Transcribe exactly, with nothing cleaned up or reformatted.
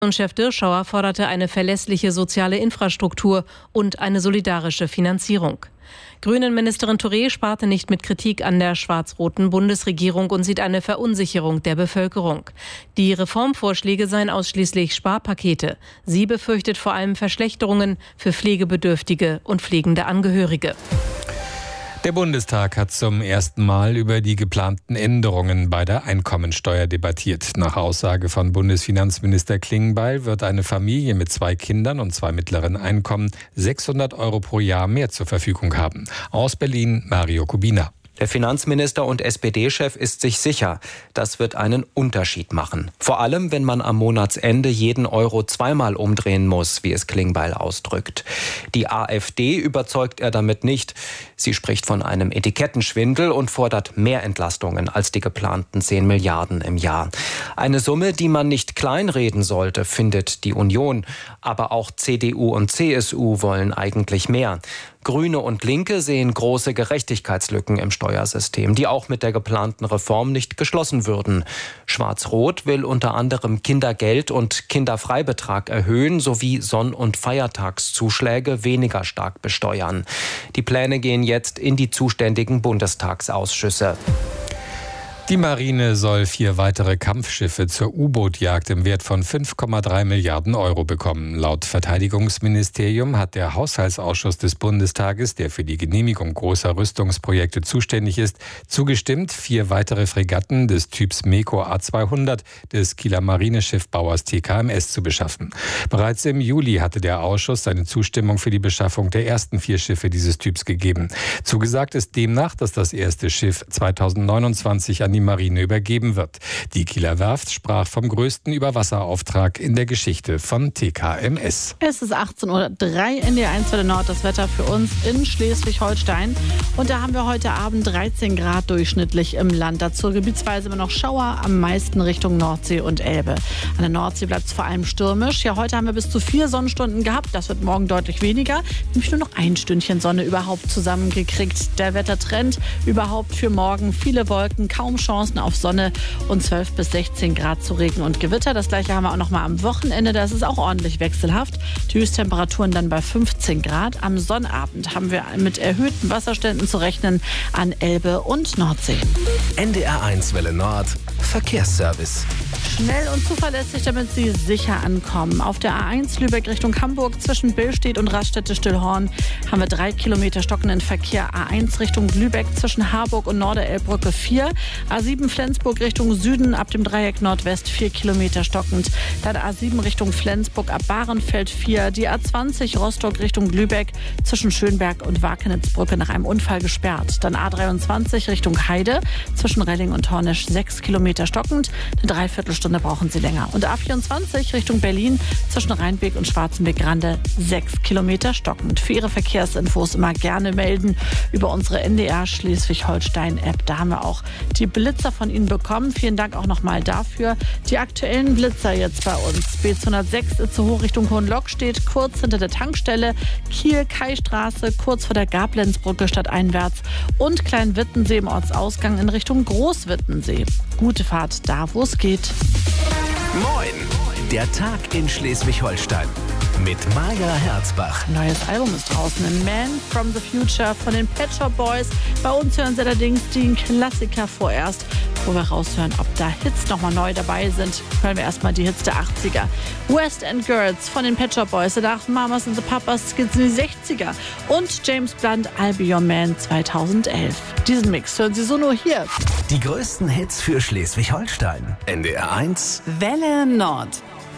Chef Dirschauer forderte eine verlässliche soziale Infrastruktur und eine solidarische Finanzierung. Grünen-Ministerin Touré sparte nicht mit Kritik an der schwarz-roten Bundesregierung und sieht eine Verunsicherung der Bevölkerung. Die Reformvorschläge seien ausschließlich Sparpakete. Sie befürchtet vor allem Verschlechterungen für Pflegebedürftige und pflegende Angehörige. Der Bundestag hat zum ersten Mal über die geplanten Änderungen bei der Einkommensteuer debattiert. Nach Aussage von Bundesfinanzminister Klingbeil wird eine Familie mit zwei Kindern und zwei mittleren Einkommen sechshundert Euro pro Jahr mehr zur Verfügung haben. Aus Berlin Mario Kubina. Der Finanzminister und S P D-Chef ist sich sicher, das wird einen Unterschied machen. Vor allem, wenn man am Monatsende jeden Euro zweimal umdrehen muss, wie es Klingbeil ausdrückt. Die AfD überzeugt er damit nicht. Sie spricht von einem Etikettenschwindel und fordert mehr Entlastungen als die geplanten zehn Milliarden im Jahr. Eine Summe, die man nicht kleinreden sollte, findet die Union. Aber auch C D U und C S U wollen eigentlich mehr. Grüne und Linke sehen große Gerechtigkeitslücken im Steuersystem, die auch mit der geplanten Reform nicht geschlossen würden. Schwarz-Rot will unter anderem Kindergeld und Kinderfreibetrag erhöhen sowie Sonn- und Feiertagszuschläge weniger stark besteuern. Die Pläne gehen jetzt in die zuständigen Bundestagsausschüsse. Die Marine soll vier weitere Kampfschiffe zur U-Boot-Jagd im Wert von fünf Komma drei Milliarden Euro bekommen. Laut Verteidigungsministerium hat der Haushaltsausschuss des Bundestages, der für die Genehmigung großer Rüstungsprojekte zuständig ist, zugestimmt, vier weitere Fregatten des Typs MEKO A zweihundert des Kieler Marineschiffbauers T K M S zu beschaffen. Bereits im Juli hatte der Ausschuss seine Zustimmung für die Beschaffung der ersten vier Schiffe dieses Typs gegeben. Zugesagt ist demnach, dass das erste Schiff zweitausendneunundzwanzig an die Marine übergeben wird. Die Kieler Werft sprach vom größten Überwasserauftrag in der Geschichte von T K M S. Es ist achtzehn Uhr drei in der eins Welle Nord, das Wetter für uns in Schleswig-Holstein. Und da haben wir heute Abend dreizehn Grad durchschnittlich im Land. Dazu gebietsweise immer noch Schauer, am meisten Richtung Nordsee und Elbe. An der Nordsee bleibt es vor allem stürmisch. Ja, heute haben wir bis zu vier Sonnenstunden gehabt. Das wird morgen deutlich weniger. Nämlich nur noch ein Stündchen Sonne überhaupt zusammengekriegt. Der Wettertrend überhaupt für morgen. Viele Wolken, kaum Chancen auf Sonne und zwölf bis sechzehn Grad zu Regen und Gewitter. Das gleiche haben wir auch noch mal am Wochenende. Da ist es auch ordentlich wechselhaft. Die Höchsttemperaturen dann bei fünfzehn Grad. Am Sonnabend haben wir mit erhöhten Wasserständen zu rechnen an Elbe und Nordsee. N D R eins Welle Nord Verkehrsservice. Schnell und zuverlässig, damit Sie sicher ankommen. Auf der A eins Lübeck Richtung Hamburg zwischen Billstedt und Raststätte-Stillhorn haben wir drei Kilometer stockenden Verkehr. A eins Richtung Lübeck zwischen Harburg und Norderelbbrücke vier. A sieben Flensburg Richtung Süden ab dem Dreieck Nordwest vier Kilometer stockend. Dann A sieben Richtung Flensburg ab Bahrenfeld vier. Die A zwanzig Rostock Richtung Lübeck zwischen Schönberg und Wakenitzbrücke nach einem Unfall gesperrt. Dann A dreiundzwanzig Richtung Heide zwischen Relling und Hornisch sechs Kilometer stockend. Eine Dreiviertelstunde brauchen Sie länger. Und A vierundzwanzig Richtung Berlin zwischen Rheinbeek und Schwarzenbeck-Rande sechs Kilometer stockend. Für Ihre Verkehrsinfos immer gerne melden über unsere N D R Schleswig-Holstein-App. Da haben wir auch die Blitzer von Ihnen bekommen. Vielen Dank auch nochmal dafür. Die aktuellen Blitzer jetzt bei uns. B zweihundertsechs Itzehoe Richtung Hohenlock steht kurz hinter der Tankstelle. Kiel-Kai-Straße kurz vor der Gablenzbrücke stadteinwärts und Kleinwittensee im Ortsausgang in Richtung Großwittensee. Gute Fahrt da, wo es geht. Moin! Der Tag in Schleswig-Holstein mit Maja Herzbach. Neues Album ist draußen, A Man from the Future von den Pet Shop Boys. Bei uns hören Sie allerdings den Klassiker vorerst. Bevor wir raushören, ob da Hits nochmal neu dabei sind, hören wir erstmal die Hits der achtziger. West End Girls von den Pet Shop Boys. Danach Mamas and the Papas geht's in die sechziger. Und James Blunt, I'll Be Your Man zweitausendelf. Diesen Mix hören Sie so nur hier. Die größten Hits für Schleswig-Holstein. N D R eins Welle Nord.